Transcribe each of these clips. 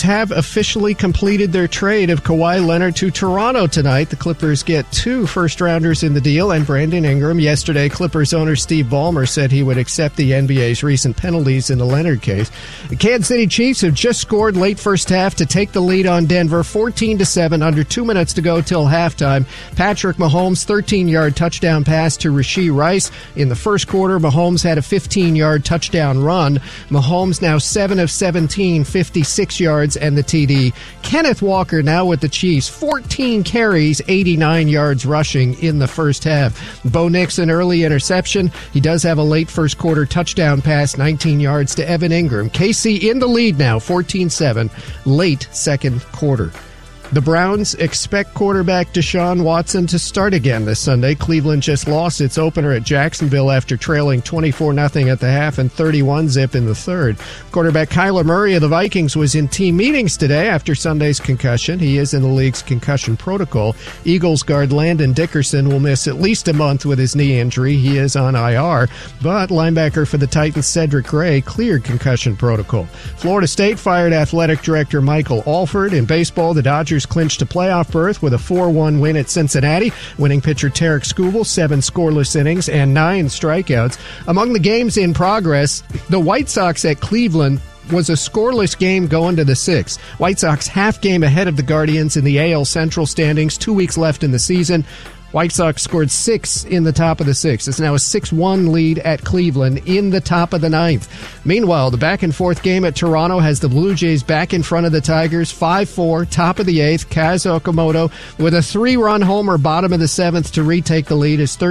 have officially completed their trade of Kawhi Leonard to Toronto tonight. The Clippers get 2 first-rounders in the deal and Brandon Ingram. Yesterday, Clippers owner Steve Ballmer said he would accept the NBA's recent penalties in the Leonard case. The Kansas City Chiefs have just scored late first half to take the lead on Denver, 14-7, under 2 minutes to go till halftime. Patrick Mahomes' 13-yard touchdown pass to Rashee Rice. In the first quarter, Mahomes had a 15-yard touchdown run. Mahomes now 7 of 17, 56 yards and the TD. Kenneth Walker now with the Chiefs, 14 carries, 89 yards rushing in the first half. Bo Nix an early interception. He does have a late first quarter touchdown pass, 19 yards to Evan Ingram. KC in the lead now, 14-7, late second quarter. The Browns expect quarterback Deshaun Watson to start again this Sunday. Cleveland just lost its opener at Jacksonville after trailing 24-0 at the half and 31-0 in the third. Quarterback Kyler Murray of the Vikings was in team meetings today after Sunday's concussion. He is in the league's concussion protocol. Eagles guard Landon Dickerson will miss at least a month with his knee injury. He is on IR, but linebacker for the Titans Cedric Gray cleared concussion protocol. Florida State fired athletic director Michael Alford. In baseball, the Dodgers clinched a playoff berth with a 4-1 win at Cincinnati. Winning pitcher Tarek Skubal, 7 scoreless innings and 9 strikeouts. Among the games in progress, the White Sox at Cleveland was a scoreless game going to the 6th. White Sox half game ahead of the Guardians in the AL Central standings, 2 weeks left in the season. White Sox scored 6 in the top of the 6th. It's now a 6-1 lead at Cleveland in the top of the 9th. Meanwhile, the back-and-forth game at Toronto has the Blue Jays back in front of the Tigers, 5-4, top of the 8th. Kaz Okamoto with a 3-run homer, bottom of the 7th to retake the lead, his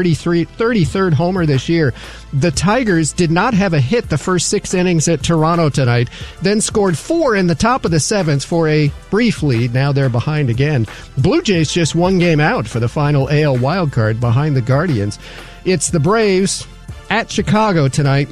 33rd homer this year. The Tigers did not have a hit the first 6 innings at Toronto tonight, then scored 4 in the top of the 7th for a brief lead. Now they're behind again. Blue Jays just 1 game out for the final AL wildcard behind the Guardians. It's the Braves at Chicago tonight.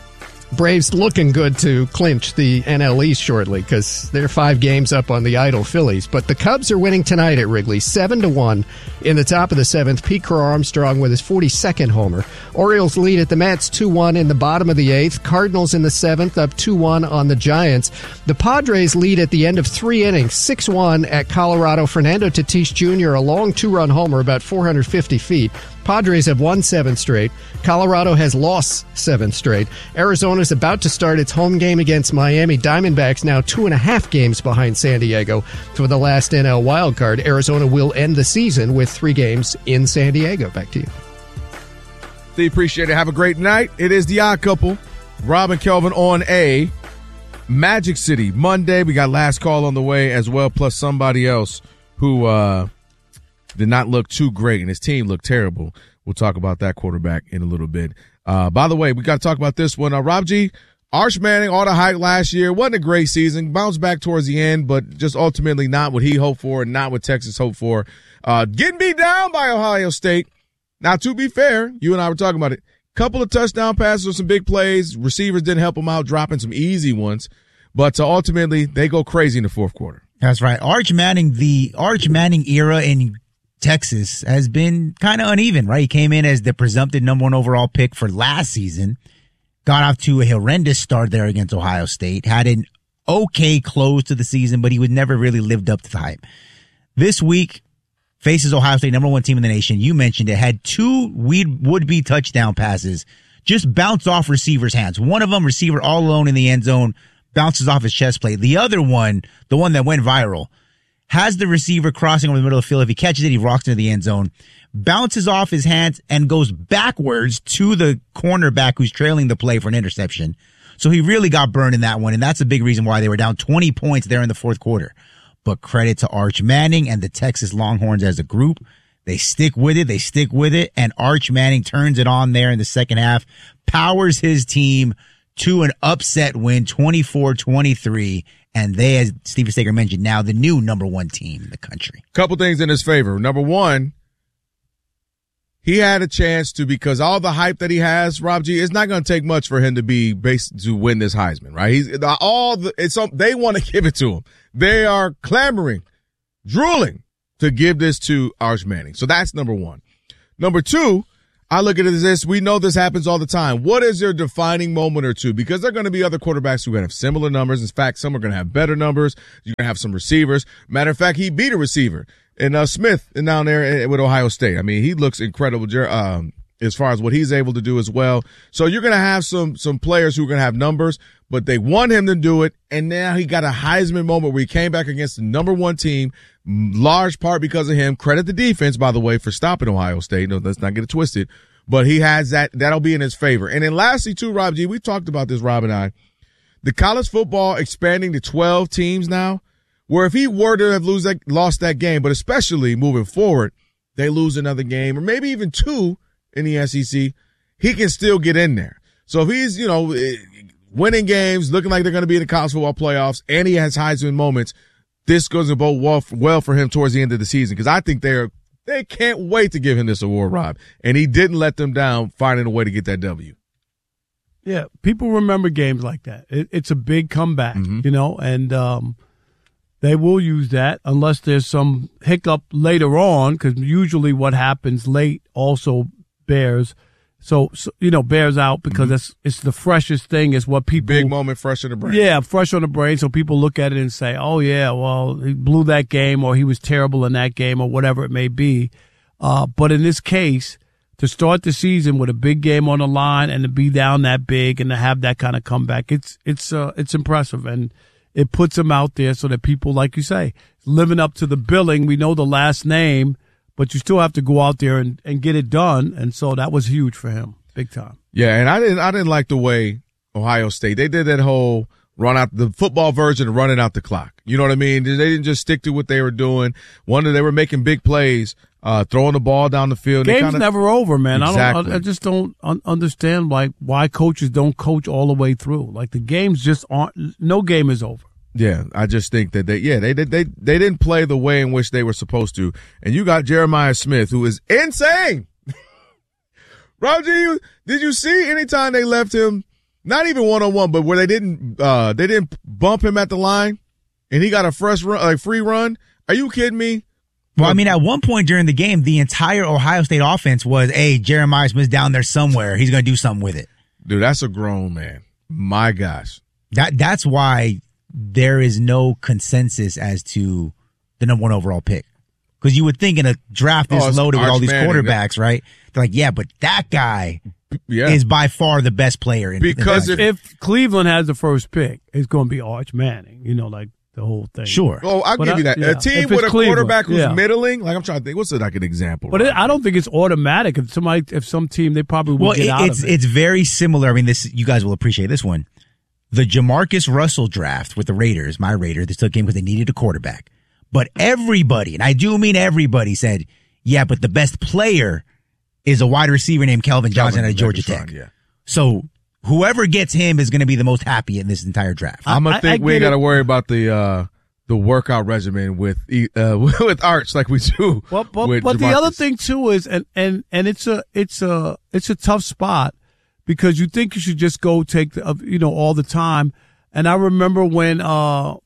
Braves looking good to clinch the NL East shortly because they're 5 games up on the idle Phillies. But the Cubs are winning tonight at Wrigley, 7-1 in the top of the 7th. Pete Crow Armstrong with his 42nd homer. Orioles lead at the Mets 2-1 in the bottom of the 8th. Cardinals in the 7th up 2-1 on the Giants. The Padres lead at the end of 3 innings, 6-1 at Colorado. Fernando Tatis Jr., a long 2-run homer about 450 feet. Padres have won 7 straight. Colorado has lost 7 straight. Arizona's about to start its home game against Miami. Diamondbacks now 2.5 games behind San Diego for the last NL wildcard. Arizona will end the season with 3 games in San Diego. Back to you. Steve, appreciate it. Have a great night. It is the Odd Couple. Rob and Kelvin on a Magic City Monday. We got last call on the way as well, plus somebody else who did not look too great, and his team looked terrible. We'll talk about that quarterback in a little bit. By the way, we got to talk about this one. Rob G, Arch Manning, all the hype last year. Wasn't a great season. Bounced back towards the end, but just ultimately not what he hoped for and not what Texas hoped for. Getting beat down by Ohio State. Now, to be fair, you and I were talking about it. Couple of touchdown passes with some big plays. Receivers didn't help him out, dropping some easy ones. But ultimately, they go crazy in the fourth quarter. That's right. The Arch Manning era in Texas has been kind of uneven, right? He came in as the presumptive number 1 overall pick for last season, got off to a horrendous start there against Ohio State, had an okay close to the season, but he would never really lived up to the hype. This week, faces Ohio State, number 1 team in the nation. You mentioned it, had 2 would-be touchdown passes, just bounced off receivers' hands. One of them, receiver all alone in the end zone, bounces off his chest plate. The other one, the one that went viral, has the receiver crossing over the middle of the field. If he catches it, he rocks into the end zone, bounces off his hands and goes backwards to the cornerback who's trailing the play for an interception. So he really got burned in that one, and that's a big reason why they were down 20 points there in the fourth quarter. But credit to Arch Manning and the Texas Longhorns as a group. They stick with it, and Arch Manning turns it on there in the second half, powers his team to an upset win, 24-23. And they, as Stephen Staker mentioned, now the new number 1 team in the country. Couple things in his favor. Number 1, he had a chance to, because all the hype that he has, Rob G, it's not going to take much for him to to win this Heisman, right? They want to give it to him. They are clamoring, drooling to give this to Arch Manning. So that's number 1. Number 2, I look at it as this. We know this happens all the time. What is your defining moment or two? Because there are going to be other quarterbacks who are going to have similar numbers. In fact, some are going to have better numbers. You're going to have some receivers. Matter of fact, he beat a receiver. And Smith down there with Ohio State. I mean, he looks incredible as far as what he's able to do as well. So you're going to have some players who are going to have numbers, but they want him to do it. And now he got a Heisman moment where he came back against the number one team, large part because of him. Credit the defense, by the way, for stopping Ohio State. No, let's not get it twisted. But he has that'll be in his favor. And then lastly, too, Rob G, we talked about this, Rob and I. The college football expanding to 12 teams now, where if he were to have lost that game, but especially moving forward, they lose another game or maybe even two in the SEC, he can still get in there. So if he's, winning games, looking like they're going to be in the college football playoffs, and he has Heisman moments, this goes to bode well for him towards the end of the season, because I think they can't wait to give him this award, Rob. And he didn't let them down, finding a way to get that W. Yeah, people remember games like that. It's a big comeback, and they will use that unless there's some hiccup later on, because usually what happens late also bears. So bears out because it's the freshest thing. Is what people big moment, fresh on the brain. Yeah, fresh on the brain. So people look at it and say, "Oh yeah, well he blew that game, or he was terrible in that game, or whatever it may be." But in this case, to start the season with a big game on the line and to be down that big and to have that kind of comeback, it's impressive, and it puts him out there so that people, like you say, living up to the billing. We know the last name, but you still have to go out there and get it done. And so that was huge for him, big time. Yeah, and I didn't like the way Ohio State, they did that whole run out, the football version of running out the clock. You know what I mean? They didn't just stick to what they were doing. They were making big plays, throwing the ball down the field. Game's never over, man. Exactly. I just don't understand why coaches don't coach all the way through. Like the games just aren't, no game is over. Yeah, I just think that they didn't play the way in which they were supposed to. And you got Jeremiah Smith, who is insane. Roger, did you see anytime they left him, not even one-on-one, but where they didn't bump him at the line and he got a free run? Are you kidding me? Well, I mean, at one point during the game, the entire Ohio State offense was, hey, Jeremiah Smith's down there somewhere. He's going to do something with it. Dude, that's a grown man. My gosh. That's why there is no consensus as to the number one overall pick. Because you would think in a draft this loaded with all these quarterbacks, right? They're like, yeah, but that guy is by far the best player. Because if Cleveland has the first pick, it's going to be Arch Manning, like the whole thing. Sure. Oh, I'll give you that. Yeah. A team with a quarterback who's middling, like I'm trying to think, what's like an example? But I don't think it's automatic. If some team, they probably will get out of it. It's very similar. I mean, you guys will appreciate this one. The Jamarcus Russell draft with the Raiders, my Raiders, they still came because they needed a quarterback. But everybody, and I do mean everybody, said, yeah, but the best player is a wide receiver named Kelvin Johnson out of Georgia Tech. Yeah. So whoever gets him is going to be the most happy in this entire draft. I'm going to think we ain't got to worry about the workout regimen with Arch like we do. But the other thing too is, and it's a tough spot. Because you think you should just go take all the time. And I remember when, Clyde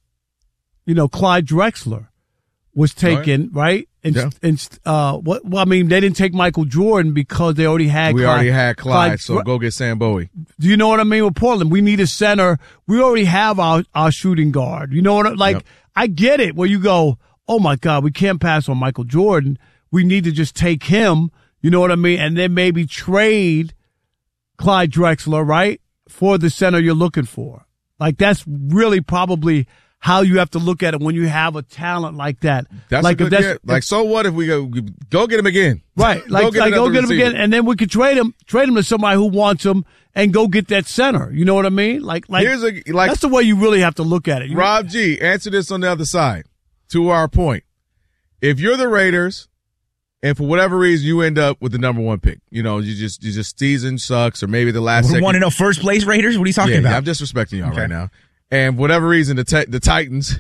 Drexler was taken, right? And they didn't take Michael Jordan because they already had Clyde. We already had Clyde, so go get Sam Bowie. Do you know what I mean with Portland? We need a center. We already have our shooting guard. You know what I get it where you go, oh my God, we can't pass on Michael Jordan. We need to just take him. You know what I mean? And then maybe trade Clyde Drexler, right, for the center you're looking for. Like, that's really probably how you have to look at it when you have a talent like that. That's like, a good Like, so what if we go get him again? Right. Like, go get him again, and then we could trade him to somebody who wants him and go get that center. You know what I mean? Like that's the way you really have to look at it. Rob G, answer this on the other side. To our point. If you're the Raiders, and for whatever reason, you end up with the number one pick. You just season sucks, or maybe the last second. Want to know first place Raiders? What are you talking about? Yeah, I'm disrespecting y'all right now. And for whatever reason, the Titans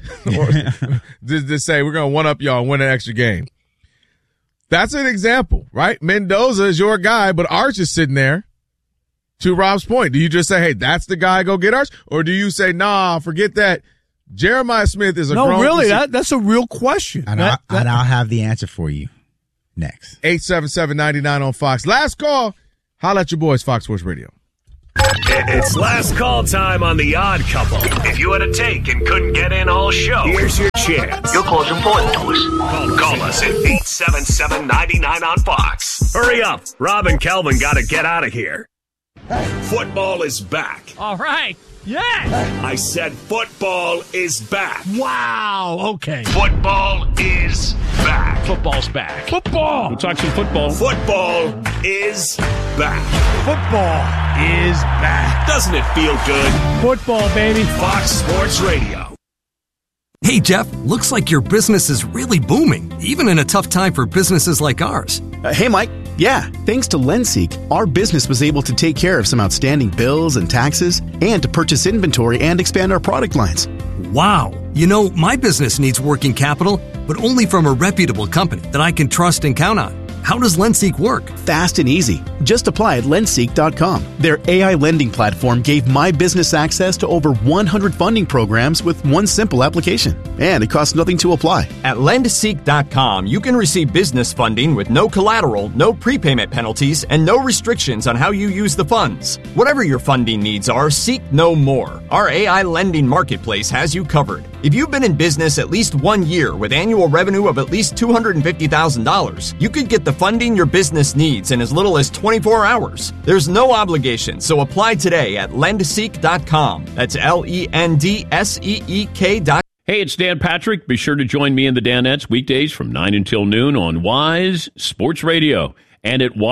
just say, we're going to one-up y'all and win an extra game. That's an example, right? Mendoza is your guy, but Arch is sitting there. To Rob's point, do you just say, hey, that's the guy, go get Arch? Or do you say, nah, forget that. Jeremiah Smith is a grown. No, really, that's a real question. And I'll have the answer for you. next. 877-99 on Fox. Last call. Holla at your boys, Fox Sports Radio. It's last call time on The Odd Couple. If you had a take and couldn't get in all show, here's your chance. Your call's important to us. Call us at 877-99 on Fox. Hurry up. Rob and Kelvin got to get out of here. Football is back. All right. Yeah. I said football is back. Wow. Okay. Football is back. Football's back. Football. We'll talk some football. Football is back. Football is back. Doesn't it feel good? Football, baby. Fox Sports Radio. Hey, Jeff, looks like your business is really booming, even in a tough time for businesses like ours. Hey, Mike. Yeah, thanks to LendSeek, our business was able to take care of some outstanding bills and taxes and to purchase inventory and expand our product lines. Wow. You know, my business needs working capital, but only from a reputable company that I can trust and count on. How does LendSeek work? Fast and easy. Just apply at lendseek.com. Their AI lending platform gave my business access to over 100 funding programs with one simple application. And it costs nothing to apply. At lendseek.com, you can receive business funding with no collateral, no prepayment penalties, and no restrictions on how you use the funds. Whatever your funding needs are, seek no more. Our AI lending marketplace has you covered. If you've been in business at least 1 year with annual revenue of at least $250,000, you could get the funding your business needs in as little as 24 hours. There's no obligation, so apply today at lendseek.com. That's LENDSEEK.com. Hey, it's Dan Patrick. Be sure to join me and the Danettes weekdays from 9 until noon on Wise Sports Radio and at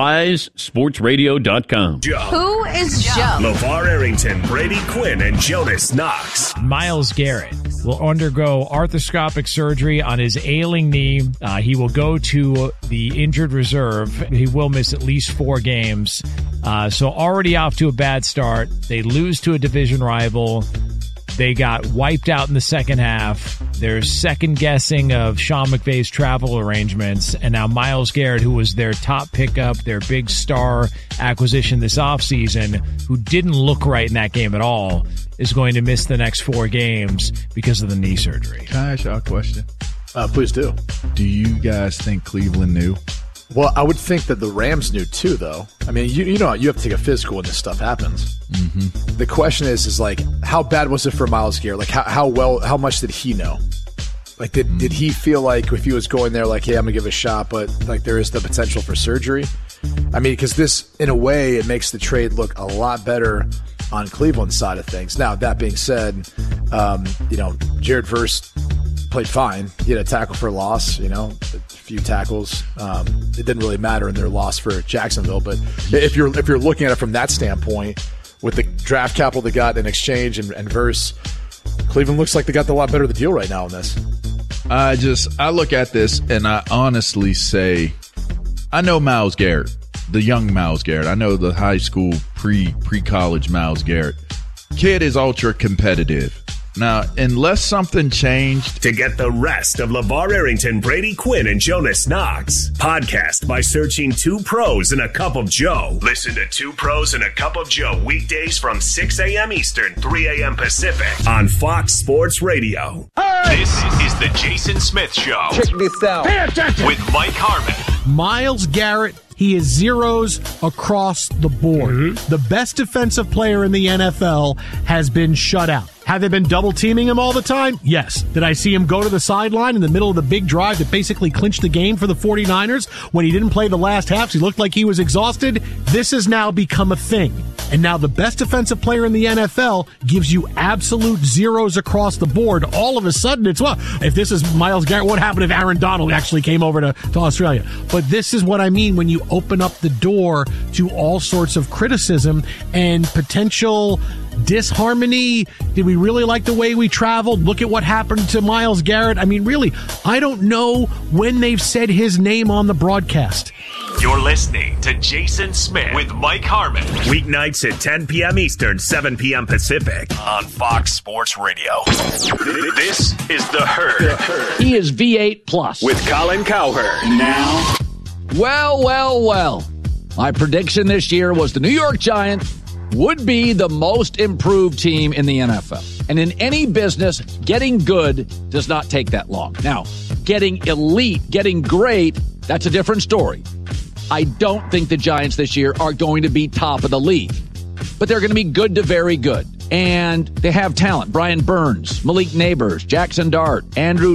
wisesportsradio.com. Who is Joe? LeVar Arrington, Brady Quinn, and Jonas Knox. Myles Garrett will undergo arthroscopic surgery on his ailing knee. He will go to the injured reserve. He will miss at least 4 games. So already off to a bad start. They lose to a division rival. They got wiped out in the second half. There's second guessing of Sean McVay's travel arrangements. And now Myles Garrett, who was their top pickup, their big star acquisition this offseason, who didn't look right in that game at all, is going to miss the next 4 games because of the knee surgery. Can I ask y'all a question? Please do. Do you guys think Cleveland knew? Well, I would think that the Rams knew too, though. I mean, you know, you have to take a physical when this stuff happens. Mm-hmm. The question is like, how bad was it for Myles Garrett? Like, how much did he know? Like, did he feel like if he was going there, like, hey, I'm gonna give it a shot, but like there is the potential for surgery? I mean, because this, in a way, it makes the trade look a lot better on Cleveland's side of things. Now, that being said, Jared Verse played fine. He had a tackle for loss, a few tackles. It didn't really matter in their loss for Jacksonville. But if you're looking at it from that standpoint, with the draft capital they got in exchange and Verse, Cleveland looks like they got a lot better of the deal right now in this. I look at this and I honestly say, I know Myles Garrett, the young Myles Garrett. I know the high school pre-college Myles Garrett. Kid is ultra competitive. Now, unless something changed. To get the rest of LeVar Arrington, Brady Quinn, and Jonas Knox, podcast by searching 2 Pros and a Cup of Joe. Listen to 2 Pros and a Cup of Joe weekdays from 6 a.m. Eastern, 3 a.m. Pacific on Fox Sports Radio. Hey! This is the Jason Smith Show. Check this out. Pay attention. With Mike Harmon. Myles Garrett, he is zeros across the board. Mm-hmm. The best defensive player in the NFL has been shut out. Have they been double teaming him all the time? Yes. Did I see him go to the sideline in the middle of the big drive that basically clinched the game for the 49ers when he didn't play the last half? He looked like he was exhausted. This has now become a thing. And now the best defensive player in the NFL gives you absolute zeros across the board. All of a sudden, it's, well, if this is Myles Garrett, what happened if Aaron Donald actually came over to Australia? But this is what I mean when you open up the door to all sorts of criticism and potential disharmony. Did we really like the way we traveled? Look at what happened to Myles Garrett. I mean, really, I don't know when they've said his name on the broadcast. You're listening to Jason Smith with Mike Harmon. Weeknights at 10 p.m. Eastern, 7 p.m. Pacific on Fox Sports Radio. This is The Herd. He is V8 Plus. With Colin Cowherd. Now. Well. My prediction this year was the New York Giants would be the most improved team in the NFL. And in any business, getting good does not take that long. Now, getting elite, getting great That's a different story. I don't think the Giants this year are going to be top of the league, but they're going to be good to very good. And they have talent. Brian Burns, Malik Neighbors, Jackson Dart, Andrew